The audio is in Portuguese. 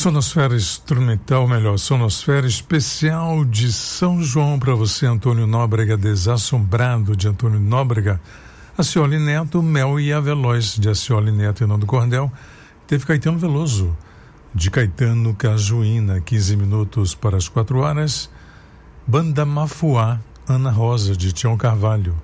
Sonosfera instrumental, melhor, sonosfera especial de São João para você, Antônio Nóbrega, Desassombrado, de Antônio Nóbrega, Acioli Neto, Mel e a Veloz, de Acioli Neto e Nando Cordel. Teve Caetano Veloso, de Caetano Cajuína, 15 minutos para as 4 horas. Banda Mafuá, Ana Rosa, de Tião Carvalho.